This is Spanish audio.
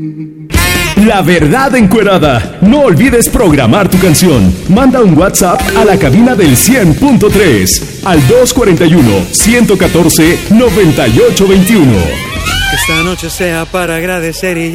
La verdad encuerada. No olvides programar tu canción. Manda un WhatsApp a la cabina del 100.3 al 241-114-9821. Que esta noche sea para agradecer y